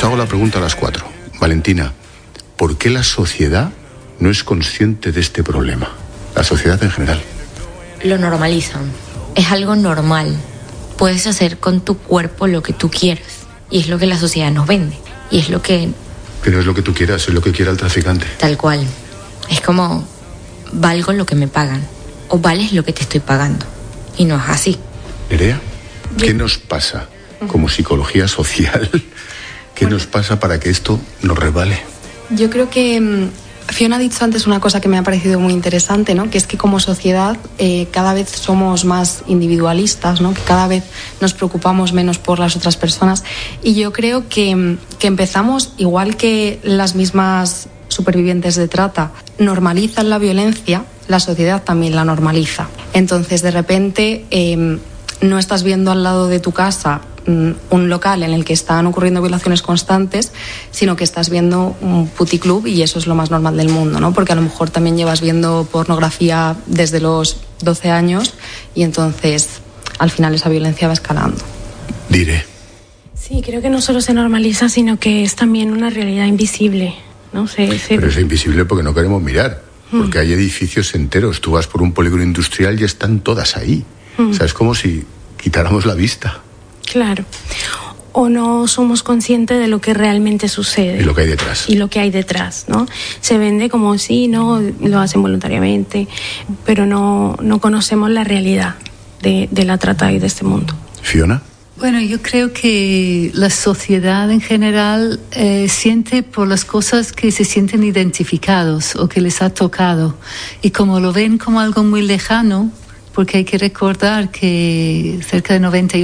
Os hago la pregunta a las 4. Valentina, ¿por qué la sociedad no es consciente de este problema? La sociedad en general. Lo normalizan. Es algo normal. Puedes hacer con tu cuerpo lo que tú quieras. Y es lo que la sociedad nos vende. Y es lo que... Que no es lo que tú quieras, es lo que quiera el traficante. Tal cual. Es como, valgo lo que me pagan. O vales lo que te estoy pagando. Y no es así. Nerea, ¿qué nos pasa como psicología social? ¿Qué nos pasa para que esto nos resbale? Yo creo que Fiona ha dicho antes una cosa que me ha parecido muy interesante, ¿no? Que es que como sociedad cada vez somos más individualistas, ¿no? Que cada vez nos preocupamos menos por las otras personas. Y yo creo que empezamos, igual que las mismas supervivientes de trata normalizan la violencia, la sociedad también la normaliza. Entonces, de repente, no estás viendo al lado de tu casa un local en el que están ocurriendo violaciones constantes, sino que estás viendo un puticlub y eso es lo más normal del mundo, ¿no? Porque a lo mejor también llevas viendo pornografía desde los 12 años y entonces al final esa violencia va escalando. Diré. Sí, creo que no solo se normaliza, sino que es también una realidad invisible, ¿no? Pero es invisible porque no queremos mirar, porque hay edificios enteros. Tú vas por un polígono industrial y están todas ahí. O sea, es como si quitáramos la vista. Claro. O no somos conscientes de lo que realmente sucede. Y lo que hay detrás. Y lo que hay detrás, ¿no? Se vende como sí, no, lo hacen voluntariamente, pero no conocemos la realidad de la trata y de este mundo. ¿Fiona? Bueno, yo creo que la sociedad en general siente por las cosas que se sienten identificados o que les ha tocado. Y como lo ven como algo muy lejano, porque hay que recordar que cerca del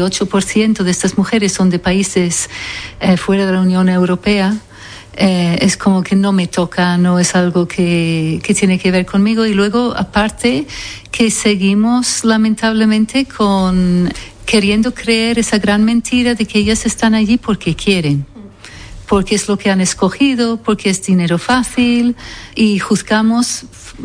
98% de estas mujeres son de países fuera de la Unión Europea, es como que no me toca, no es algo que tiene que ver conmigo. Y luego, aparte, que seguimos lamentablemente queriendo creer esa gran mentira de que ellas están allí porque quieren, porque es lo que han escogido, porque es dinero fácil, y juzgamos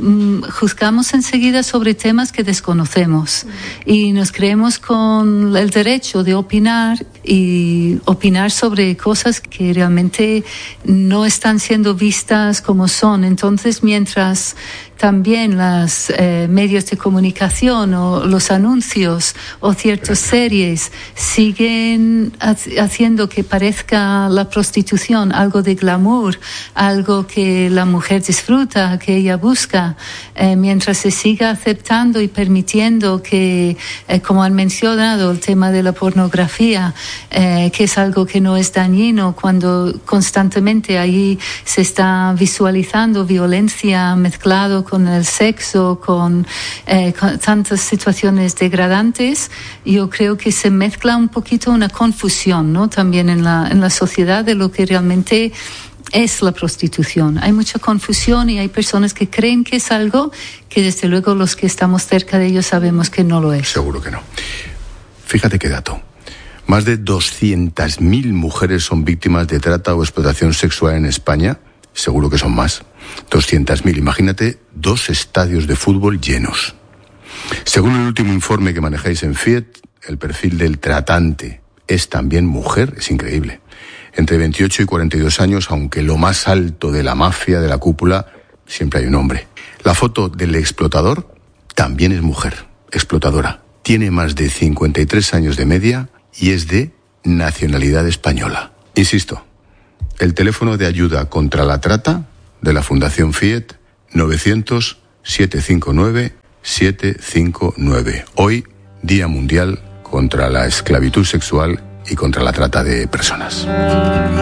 enseguida sobre temas que desconocemos y nos creemos con el derecho de opinar y opinar sobre cosas que realmente no están siendo vistas como son. Entonces, mientras también los medios de comunicación o los anuncios o ciertas series siguen haciendo que parezca la prostitución algo de glamour, algo que la mujer disfruta, que ella busca, mientras se siga aceptando y permitiendo que, como han mencionado, el tema de la pornografía, que es algo que no es dañino, cuando constantemente ahí se está visualizando violencia mezclado con el sexo, con tantas situaciones degradantes, yo creo que se mezcla un poquito una confusión, ¿no? También en la sociedad de lo que realmente es la prostitución. Hay mucha confusión y hay personas que creen que es algo que desde luego los que estamos cerca de ellos sabemos que no lo es. Seguro que no. Fíjate qué dato. Más de 200.000 mujeres son víctimas de trata o explotación sexual en España. Seguro que son más. 200.000. Imagínate 2 estadios de fútbol llenos. Según el último informe que manejáis en Fiet, el perfil del tratante es también mujer. Es increíble. Entre 28 y 42 años, aunque lo más alto de la mafia, de la cúpula, siempre hay un hombre. La foto del explotador también es mujer, explotadora. Tiene más de 53 años de media y es de nacionalidad española. Insisto, el teléfono de ayuda contra la trata de la Fundación Fiet, 900-759-759. Hoy, Día Mundial contra la Esclavitud Sexual y contra la Trata de Personas.